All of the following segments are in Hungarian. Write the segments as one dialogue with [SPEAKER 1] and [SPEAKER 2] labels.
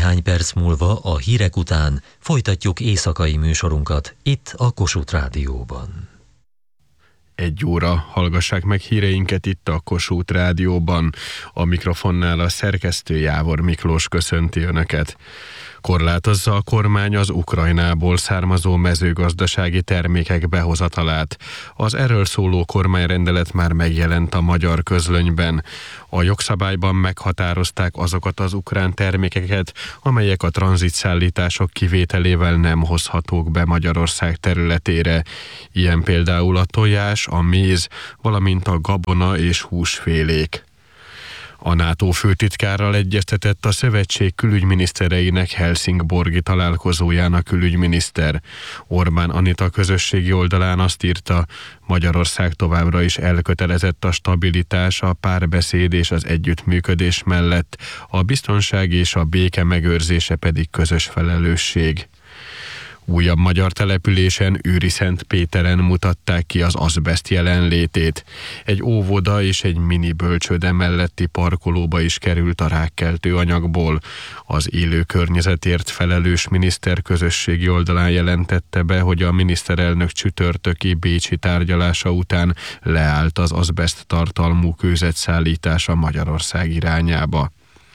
[SPEAKER 1] Néhány perc múlva a hírek után folytatjuk éjszakai műsorunkat itt a Kossuth Rádióban.
[SPEAKER 2] 1 óra, hallgassák meg híreinket itt a Kossuth Rádióban. A mikrofonnál a szerkesztő Jávor Miklós köszönti Önöket. Korlátozza a kormány az Ukrajnából származó mezőgazdasági termékek behozatalát. Az erről szóló kormányrendelet már megjelent a magyar közlönyben. A jogszabályban meghatározták azokat az ukrán termékeket, amelyek a tranzitszállítások kivételével nem hozhatók be Magyarország területére. Ilyen például a tojás, a méz, valamint a gabona és húsfélék. A NATO főtitkárral egyeztetett a szövetség külügyminisztereinek Helsingborgi találkozóján a külügyminiszter. Orbán Anita közösségi oldalán azt írta, Magyarország továbbra is elkötelezett a stabilitás, a párbeszéd és az együttműködés mellett, a biztonság és a béke megőrzése pedig közös felelősség. Újabb magyar településen, Űriszentpéteren mutatták ki az azbeszt jelenlétét. Egy óvoda és egy mini bölcsőde melletti parkolóba is került a rákkeltő anyagból. Az élő környezetért felelős miniszter közösségi oldalán jelentette be, hogy a miniszterelnök csütörtöki bécsi tárgyalása után leállt az azbeszt tartalmú kőzet szállítása Magyarország irányába.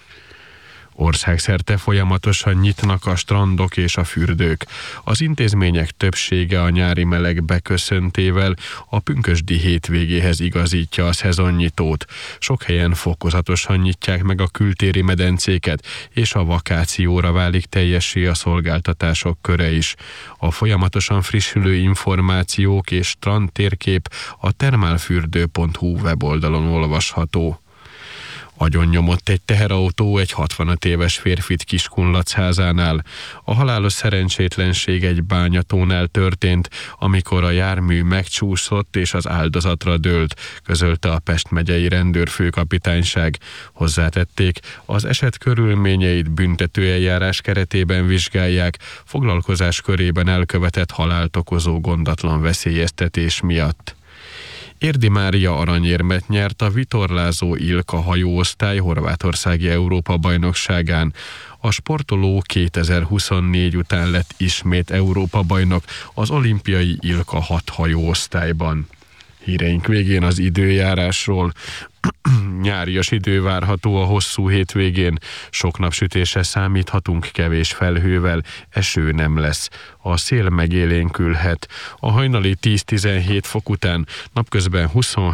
[SPEAKER 2] Országszerte folyamatosan nyitnak a strandok és a fürdők. Az intézmények többsége a nyári meleg beköszöntével a pünkösdi hétvégéhez igazítja a szezonnyitót. Sok helyen fokozatosan nyitják meg a kültéri medencéket, és a vakációra válik teljessé a szolgáltatások köre is. A folyamatosan frissülő információk és strand térkép a thermalfürdő.hu weboldalon olvasható. Agyonnyomott egy teherautó egy 65 éves férfit Kiskunlacházánál. A halálos szerencsétlenség egy bányatónál történt, amikor a jármű megcsúszott és az áldozatra dőlt, közölte a Pest megyei rendőrfőkapitányság. Hozzátették, az eset körülményeit büntetőeljárás keretében vizsgálják, foglalkozás körében elkövetett halált okozó gondatlan veszélyeztetés miatt. Érdi Mária aranyérmet nyert a vitorlázó Ilka hajóosztály horvátországi Európa-bajnokságán. A sportoló 2024 után lett ismét Európa-bajnok az olimpiai Ilka 6 hajóosztályban. Híreink végén az időjárásról. Nyárias idő várható a hosszú hétvégén. Sok napsütésre számíthatunk kevés felhővel, eső nem lesz. A szél megélénkülhet. A hajnali 10-17 fok után napközben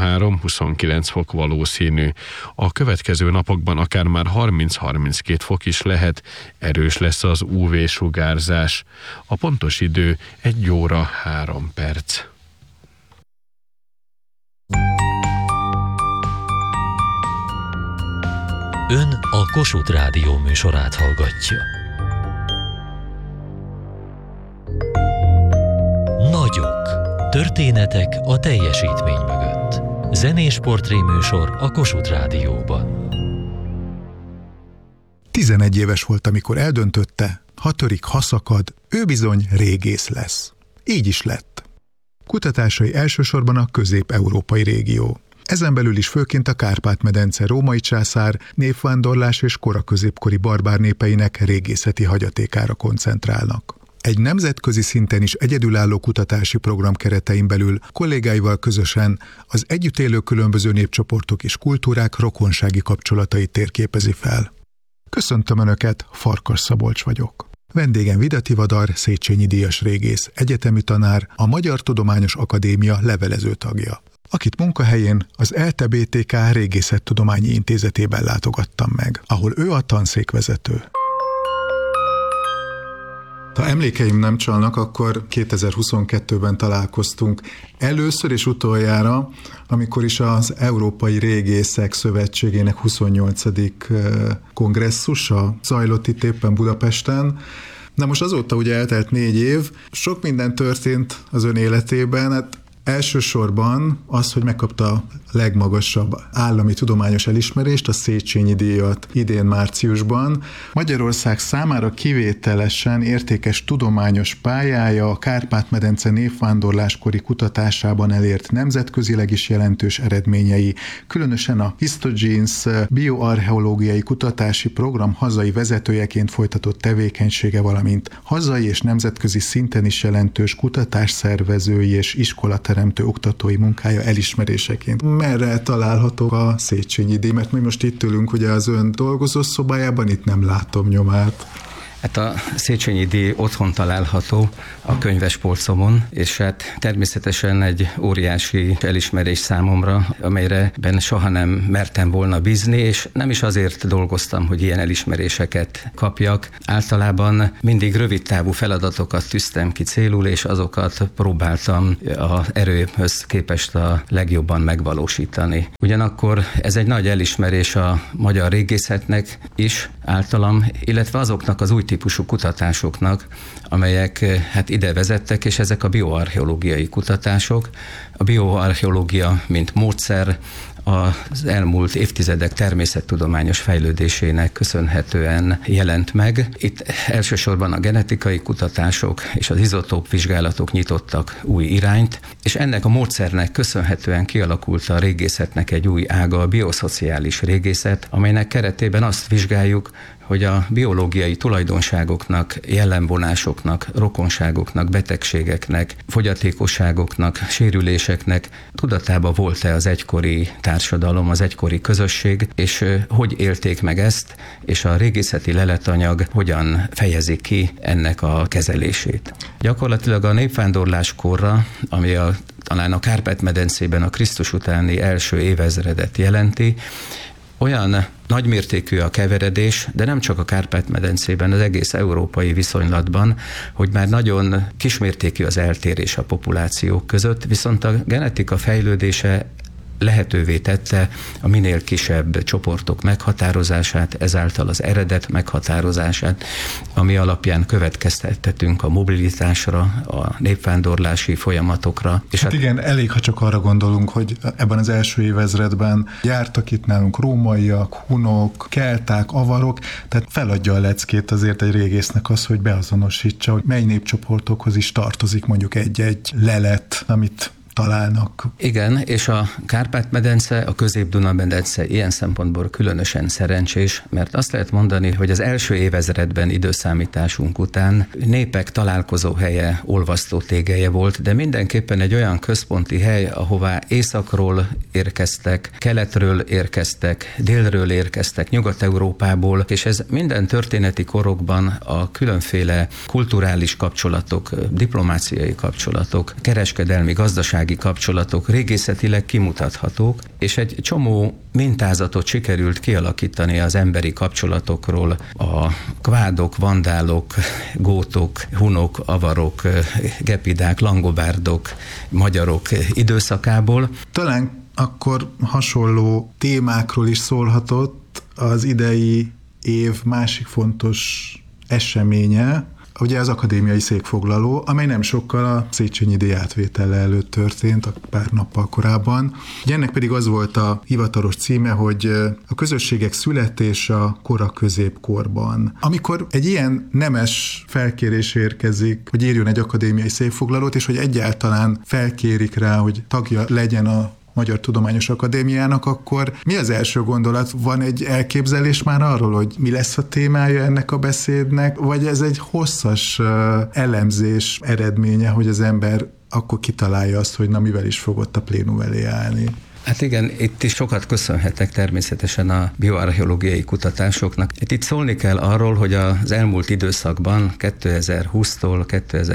[SPEAKER 2] 23-29 fok valószínű. A következő napokban akár már 30-32 fok is lehet. Erős lesz az UV-sugárzás. A pontos idő 1 óra 3 perc.
[SPEAKER 1] Ön a Kossuth Rádió műsorát hallgatja. Nagyok. Történetek a teljesítmény mögött. Zenés portréműsor a Kossuth Rádióban.
[SPEAKER 3] 11 éves volt, amikor eldöntötte, ha törik, ha szakad, ő bizony régész lesz. Így is lett. Kutatásai elsősorban a közép-európai régió. Ezen belül is főként a Kárpát-medence római császár, népvándorlás és koraközépkori barbár népeinek régészeti hagyatékára koncentrálnak. Egy nemzetközi szinten is egyedülálló kutatási program keretein belül kollégáival közösen az együtt élő különböző népcsoportok és kultúrák rokonsági kapcsolatait térképezi fel. Köszöntöm Önöket, Farkas Szabolcs vagyok. Vendégem Vidati Vadar, Széchenyi díjas régész, egyetemi tanár, a Magyar Tudományos Akadémia levelező tagja, akit munkahelyén az ELTE-BTK Régészettudományi Intézetében látogattam meg, ahol ő a tanszékvezető. Ha emlékeim nem csalnak, akkor 2022-ben találkoztunk először és utoljára, amikor is az Európai Régészek Szövetségének 28. kongresszusa zajlott itt éppen Budapesten. Na most azóta ugye eltelt 4 év, sok minden történt az ön életében, hát elsősorban az, hogy megkapta a legmagasabb állami tudományos elismerést, a Széchenyi díjat idén márciusban. Magyarország számára kivételesen értékes tudományos pályája a Kárpát-medence névvándorláskori kutatásában elért nemzetközileg is jelentős eredményei, különösen a Histogenes bioarcheológiai kutatási program hazai vezetőjeként folytatott tevékenysége, valamint hazai és nemzetközi szinten is jelentős kutatásszervezői és iskolateremtő oktatói munkája elismeréseként. Merre találhatók a Széchenyi díj? Mert mi most itt ülünk ugye az ön dolgozószobájában, itt nem látom nyomát.
[SPEAKER 4] Hát a Széchenyi díj otthon található a könyvespolcomon, és hát természetesen egy óriási elismerés számomra, amelyben soha nem mertem volna bízni, és nem is azért dolgoztam, hogy ilyen elismeréseket kapjak. Általában mindig rövidtávú feladatokat tűztem ki célul, és azokat próbáltam az erőhöz képest a legjobban megvalósítani. Ugyanakkor ez egy nagy elismerés a magyar régészetnek is általam, illetve azoknak az új típusú kutatásoknak, amelyek hát ide vezettek, és ezek a bioarcheológiai kutatások. A bioarcheológia, mint módszer, az elmúlt évtizedek természettudományos fejlődésének köszönhetően jelent meg. Itt elsősorban a genetikai kutatások és az izotóp vizsgálatok nyitottak új irányt, és ennek a módszernek köszönhetően kialakult a régészetnek egy új ága, a bioszociális régészet, amelynek keretében azt vizsgáljuk, hogy a biológiai tulajdonságoknak, jellemvonásoknak, rokonságoknak, betegségeknek, fogyatékosságoknak, sérüléseknek tudatában volt-e az egykori társadalom, az egykori közösség, és hogy élték meg ezt, és a régészeti leletanyag hogyan fejezi ki ennek a kezelését. Gyakorlatilag a népvándorláskorra, ami talán a Kárpát-medencében a Krisztus utáni első évezredet jelenti, olyan nagymértékű a keveredés, de nem csak a Kárpát-medencében, az egész európai viszonylatban, hogy már nagyon kismértékű az eltérés a populációk között, viszont a genetika fejlődése lehetővé tette a minél kisebb csoportok meghatározását, ezáltal az eredet meghatározását, ami alapján következtethetünk a mobilitásra, a népvándorlási folyamatokra. És
[SPEAKER 3] hát igen, elég, ha csak arra gondolunk, hogy ebben az első évezredben jártak itt nálunk rómaiak, hunok, kelták, avarok, tehát feladja a leckét azért egy régésznek az, hogy beazonosítsa, hogy mely népcsoportokhoz is tartozik mondjuk egy lelet, amit találnak.
[SPEAKER 4] Igen, és a Kárpát-medence, a Közép-Duna-medence ilyen szempontból különösen szerencsés, mert azt lehet mondani, hogy az első évezredben időszámításunk után népek találkozóhelye, olvasztótégelye volt, de mindenképpen egy olyan központi hely, ahová északról érkeztek, keletről érkeztek, délről érkeztek, Nyugat-Európából, és ez minden történeti korokban a különféle kulturális kapcsolatok, diplomáciai kapcsolatok, kereskedelmi, gazdasági kapcsolatok régészetileg kimutathatók, és egy csomó mintázatot sikerült kialakítani az emberi kapcsolatokról a kvádok, vandálok, gótok, hunok, avarok, gepidák, langobárdok, magyarok időszakából.
[SPEAKER 3] Talán akkor hasonló témákról is szólhatott az idei év másik fontos eseménye, ugye az akadémiai székfoglaló, amely nem sokkal a Széchenyi díj átvétele előtt történt, pár nappal korábban. Ugye ennek pedig az volt a hivatalos címe, hogy a közösségek születése a kora középkorban. Amikor egy ilyen nemes felkérés érkezik, hogy írjon egy akadémiai székfoglalót, és hogy egyáltalán felkérik rá, hogy tagja legyen a Magyar Tudományos Akadémiának, akkor mi az első gondolat? Van egy elképzelés már arról, hogy mi lesz a témája ennek a beszédnek, vagy ez egy hosszas elemzés eredménye, hogy az ember akkor kitalálja azt, hogy na mivel is fog ott a plénum elé állni?
[SPEAKER 4] Hát igen, itt is sokat köszönhetek természetesen a bioarcheológiai kutatásoknak. Itt szólni kell arról, hogy az elmúlt időszakban, 2020-tól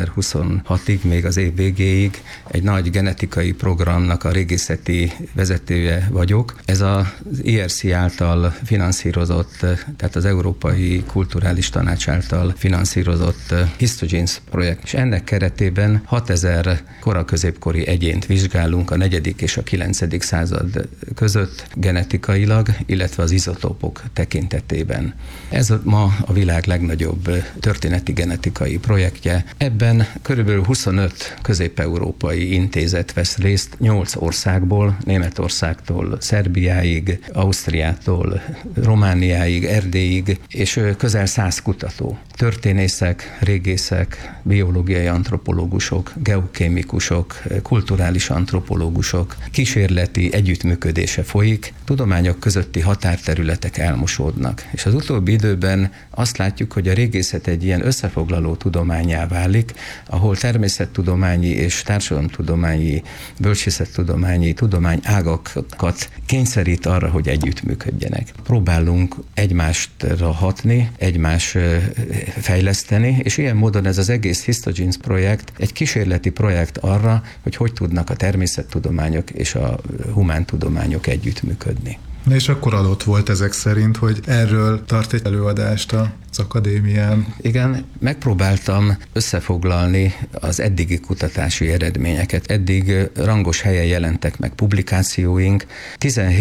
[SPEAKER 4] 2026-ig, még az év végéig egy nagy genetikai programnak a régészeti vezetője vagyok. Ez az IRC által finanszírozott, tehát az Európai Kulturális Tanács által finanszírozott Histogenes projekt. És ennek keretében 6000 koraközépkori egyént vizsgálunk a 4. és a 9. század század között genetikailag, illetve az izotópok tekintetében. Ez ma a világ legnagyobb történeti genetikai projektje. Ebben körülbelül 25 közép-európai intézet vesz részt 8 országból, Németországtól Szerbiáig, Ausztriától Romániáig, Erdélyig, és közel 100 kutató. Történészek, régészek, biológiai antropológusok, geokémikusok, kulturális antropológusok, kísérleti együttműködése folyik, tudományok közötti határterületek elmosódnak. És az utóbbi időben azt látjuk, hogy a régészet egy ilyen összefoglaló tudománnyá válik, ahol természettudományi és társadalomtudományi, bölcsészettudományi tudományágakat kényszerít arra, hogy együttműködjenek. Próbálunk egymásra hatni, egymást fejleszteni, és ilyen módon ez az egész Histogenes projekt egy kísérleti projekt arra, hogy tudnak a természettudományok és a humántudományok együttműködni.
[SPEAKER 3] Na és akkor adott volt ezek szerint, hogy erről tart egy előadást az akadémián.
[SPEAKER 4] Igen, megpróbáltam összefoglalni az eddigi kutatási eredményeket. Eddig rangos helyen jelentek meg publikációink. 17